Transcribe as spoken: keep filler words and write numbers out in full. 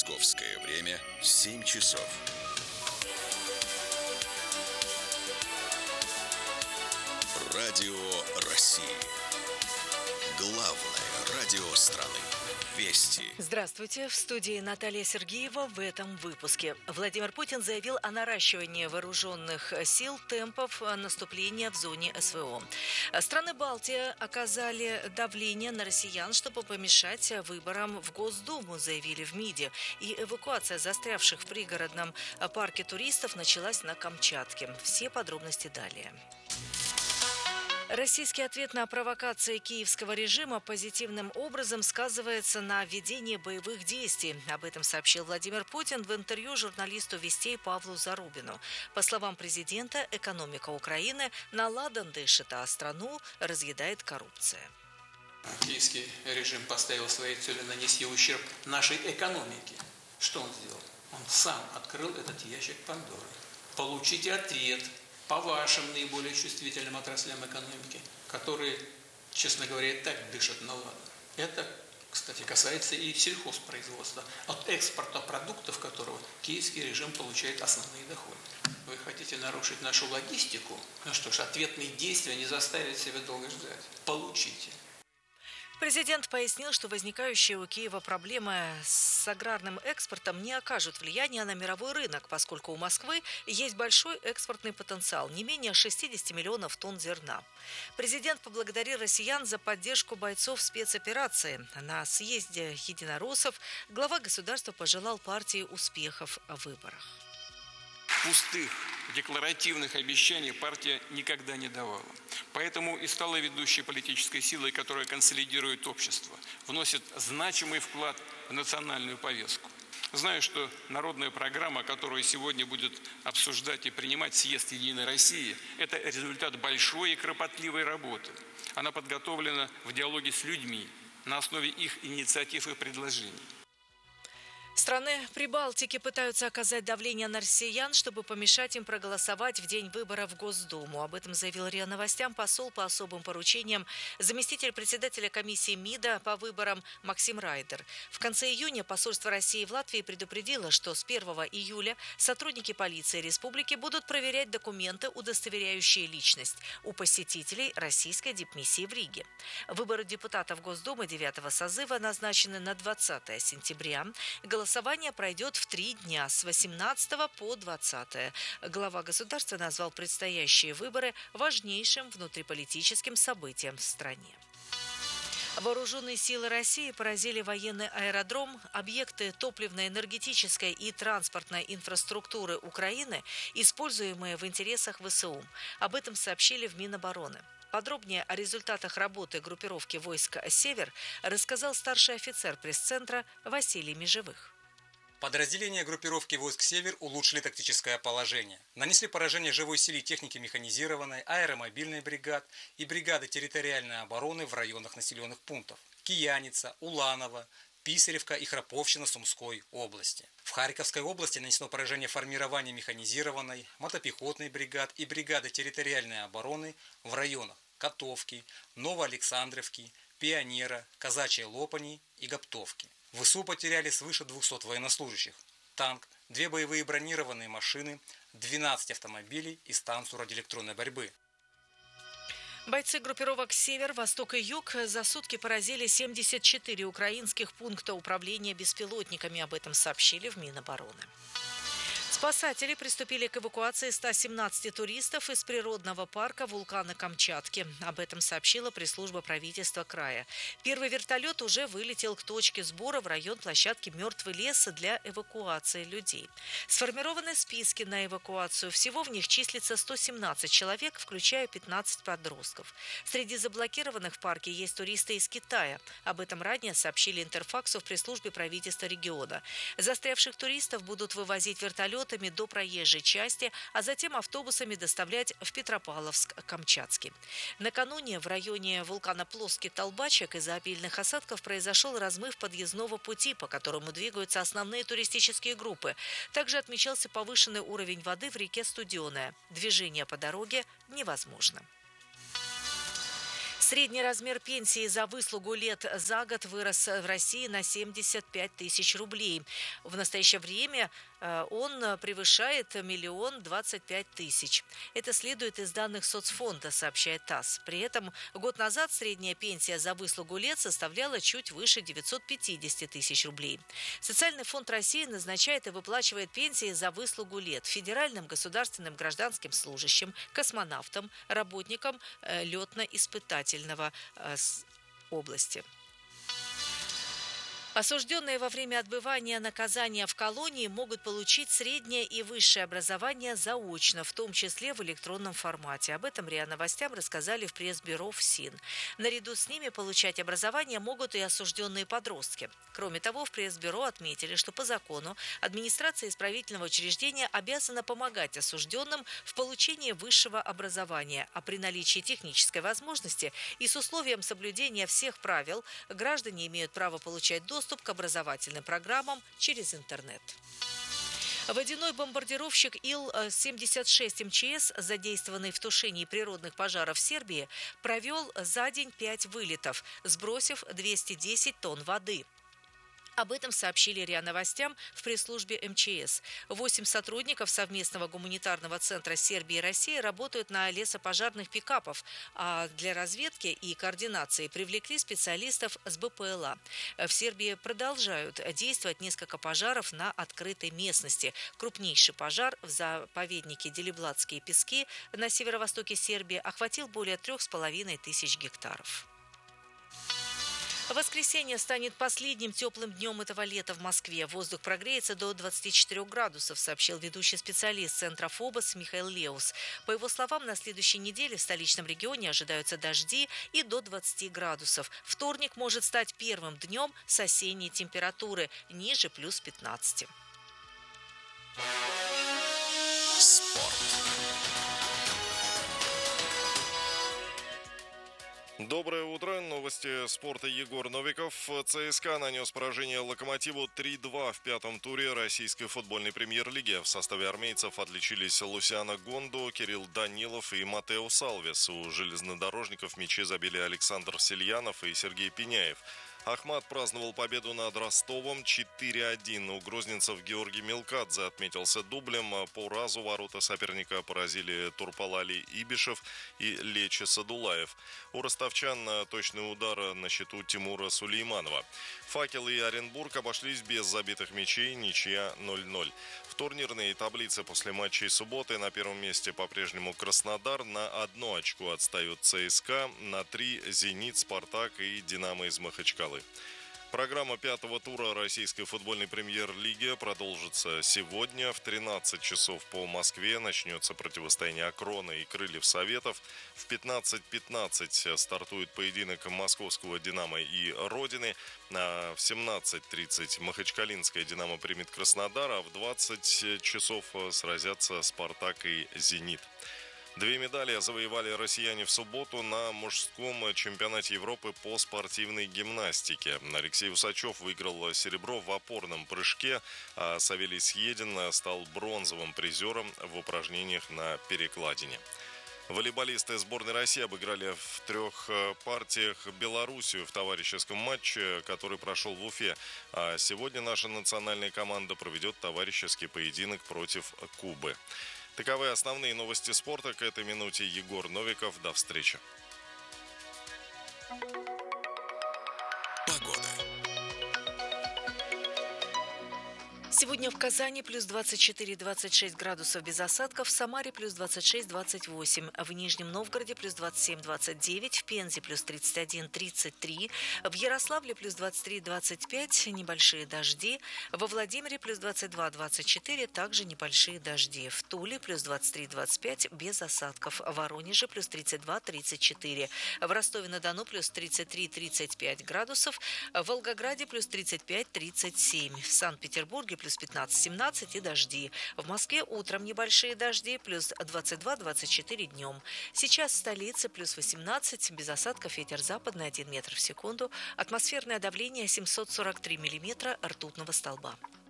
Московское время семь часов. Радио России. Главное радио страны. Вести. Здравствуйте. В студии Наталья Сергеева. В этом выпуске. Владимир Путин заявил о наращивании вооруженных сил, темпов наступления в зоне СВО. Страны Балтии оказали давление на россиян, чтобы помешать выборам в Госдуму, заявили в МИДе. И эвакуация застрявших в пригородном парке туристов началась на Камчатке. Все подробности далее. Российский ответ на провокации киевского режима позитивным образом сказывается на ведении боевых действий. Об этом сообщил Владимир Путин в интервью журналисту «Вестей» Павлу Зарубину. По словам президента, экономика Украины на ладан дышит, а страну разъедает коррупция. Киевский режим поставил своей целью нанести ущерб нашей экономике. Что он сделал? Он сам открыл этот ящик Пандоры. Получите ответ по вашим наиболее чувствительным отраслям экономики, которые, честно говоря, и так дышат на ладан. Это, кстати, касается и сельхозпроизводства, от экспорта продуктов которого киевский режим получает основные доходы. Вы хотите нарушить нашу логистику? Ну что ж, ответные действия не заставят себя долго ждать. Получите. Президент пояснил, что возникающие у Киева проблемы с аграрным экспортом не окажут влияния на мировой рынок, поскольку у Москвы есть большой экспортный потенциал, не менее шестьдесят миллионов тонн зерна. Президент поблагодарил россиян за поддержку бойцов спецоперации. На съезде единороссов глава государства пожелал партии успехов в выборах. Пустых декларативных обещаний партия никогда не давала. Поэтому и стала ведущей политической силой, которая консолидирует общество, вносит значимый вклад в национальную повестку. Знаю, что народная программа, которую сегодня будет обсуждать и принимать съезд «Единой России», это результат большой и кропотливой работы. Она подготовлена в диалоге с людьми на основе их инициатив и предложений. Страны Прибалтики пытаются оказать давление на россиян, чтобы помешать им проголосовать в день выборов в Госдуму. Об этом заявил РИА Новостям посол по особым поручениям, заместитель председателя комиссии МИДа по выборам Максим Райдер. В конце июня посольство России в Латвии предупредило, что с первого июля сотрудники полиции республики будут проверять документы, удостоверяющие личность, у посетителей российской дипмиссии в Риге. Выборы депутатов Госдумы девятого созыва назначены на двадцатое сентября. Голосование пройдет в три дня с восемнадцатого по двадцатое. Глава государства назвал предстоящие выборы важнейшим внутриполитическим событием в стране. Вооруженные силы России поразили военный аэродром, объекты топливно-энергетической и транспортной инфраструктуры Украины, используемые в интересах ВСУ. Об этом сообщили в Минобороны. Подробнее о результатах работы группировки войск «Север» рассказал старший офицер пресс-центра Василий Межевых. Подразделения группировки войск «Север» улучшили тактическое положение. Нанесли поражение живой силе техники механизированной, аэромобильной бригад и бригады территориальной обороны в районах населенных пунктов Кияница, Уланово, Писаревка и Храповщина Сумской области. В Харьковской области нанесено поражение формирования механизированной, мотопехотной бригад и бригады территориальной обороны в районах Котовки, Новоалександровки, Пионера, Казачьей Лопани и Гоптовки. ВСУ потеряли свыше двухсот военнослужащих, танк, две боевые бронированные машины, двенадцать автомобилей и станцию радиоэлектронной борьбы. Бойцы группировок «Север», «Восток» и «Юг» за сутки поразили семьдесят четыре украинских пункта управления беспилотниками. Об этом сообщили в Минобороны. Спасатели приступили к эвакуации ста семнадцати туристов из природного парка вулкана Камчатки. Об этом сообщила пресс-служба правительства края. Первый вертолет уже вылетел к точке сбора в район площадки «Мертвый лес» для эвакуации людей. Сформированы списки на эвакуацию. Всего в них числится сто семнадцать человек, включая пятнадцать подростков. Среди заблокированных в парке есть туристы из Китая. Об этом ранее сообщили Интерфаксу в пресс-службе правительства региона. Застрявших туристов будут вывозить вертолетами до проезжей части, а затем автобусами доставлять в Петропавловск-Камчатский. Накануне в районе вулкана Плоский Толбачек из-за обильных осадков произошел размыв подъездного пути, по которому двигаются основные туристические группы. Также отмечался повышенный уровень воды в реке Студеная. Движение по дороге невозможно. Средний размер пенсии за выслугу лет за год вырос в России на семьдесят пять тысяч рублей. В настоящее время он превышает миллион двадцать пять тысяч. Это следует из данных соцфонда, сообщает ТАСС. При этом год назад средняя пенсия за выслугу лет составляла чуть выше девятьсот пятьдесят тысяч рублей. Социальный фонд России назначает и выплачивает пенсии за выслугу лет федеральным, государственным, гражданским служащим, космонавтам, работникам летно-испытательного области. Осужденные во время отбывания наказания в колонии могут получить среднее и высшее образование заочно, в том числе в электронном формате. Об этом РИА Новостям рассказали в пресс-бюро ФСИН. Наряду с ними получать образование могут и осужденные подростки. Кроме того, в пресс-бюро отметили, что по закону администрация исправительного учреждения обязана помогать осужденным в получении высшего образования, а при наличии технической возможности и с условием соблюдения всех правил граждане имеют право получать доступ к образовательным программам через интернет. Водяной бомбардировщик Ил семьдесят шесть эм че эс, задействованный в тушении природных пожаров в Сербии, провел за день пять вылетов, сбросив двести десять тонн воды. Об этом сообщили РИА Новостям в пресс-службе эм че эс. Восемь сотрудников совместного гуманитарного центра Сербии и России работают на лесопожарных пикапов, а для разведки и координации привлекли специалистов с бэ пэ эл а. В Сербии продолжают действовать несколько пожаров на открытой местности. Крупнейший пожар в заповеднике Делибладские пески на северо-востоке Сербии охватил более трех с половиной тысяч гектаров. Воскресенье станет последним теплым днем этого лета в Москве. Воздух прогреется до двадцати четырёх градусов, сообщил ведущий специалист Центра ФОБОС Михаил Леус. По его словам, на следующей неделе в столичном регионе ожидаются дожди и до двадцати градусов. Вторник может стать первым днем с осенней температуры, ниже плюс пятнадцати. Спорт. Доброе утро. Новости спорта. Егор Новиков. ЦСКА нанес поражение «Локомотиву» три-два в пятом туре российской футбольной премьер-лиги. В составе армейцев отличились Лусиано Гондо, Кирилл Данилов и Матео Салвес. У железнодорожников мячи забили Александр Сельянов и Сергей Пеняев. Ахмат праздновал победу над Ростовом четыре один. У грозненцев Георгий Мелкадзе отметился дублем. По разу ворота соперника поразили Турпалали Ибишев и Лечи Садулаев. У ростовчан точный удар на счету Тимура Сулейманова. «Факел» и Оренбург обошлись без забитых мячей, ничья ноль-ноль. В турнирной таблице после матчей субботы на первом месте по-прежнему Краснодар. На одно очко отстают ЦСКА, на три «Зенит», «Спартак» и «Динамо» из Махачкалы. Программа пятого тура российской футбольной премьер-лиги продолжится сегодня. В тринадцать часов по Москве начнется противостояние «Акрона» и «Крыльев Советов». В пятнадцать пятнадцать стартует поединок московского «Динамо» и «Родины». В семнадцать тридцать махачкалинская «Динамо» примет Краснодар, а в двадцать часов сразятся «Спартак» и «Зенит». Две медали завоевали россияне в субботу на мужском чемпионате Европы по спортивной гимнастике. Алексей Усачев выиграл серебро в опорном прыжке, а Савелий Съедин стал бронзовым призером в упражнениях на перекладине. Волейболисты сборной России обыграли в трех партиях Белоруссию в товарищеском матче, который прошел в Уфе. А сегодня наша национальная команда проведет товарищеский поединок против Кубы. Таковы основные новости спорта. К этой минуте Егор Новиков. До встречи. Погода. Сегодня в Казани плюс двадцать четыре - двадцать шесть градусов без осадков, в Самаре плюс двадцать шесть - двадцать восемь, в Нижнем Новгороде плюс двадцать семь - двадцать девять, в Пензе плюс тридцать один - тридцать три, в Ярославле плюс двадцать три - двадцать пять, небольшие дожди, во Владимире плюс двадцать два - двадцать четыре, также небольшие дожди, в Туле плюс двадцать три - двадцать пять, без осадков, в Воронеже плюс тридцать два - тридцать четыре, в Ростове-на-Дону плюс тридцать три - тридцать пять градусов, в Волгограде плюс тридцать пять - тридцать семь, в Санкт-Петербурге плюс пятнадцать - семнадцать и дожди. В Москве утром небольшие дожди, плюс двадцать два - двадцать четыре днем. Сейчас в столице плюс восемнадцать, без осадков, ветер западный один метр в секунду, атмосферное давление семьсот сорок три миллиметра ртутного столба.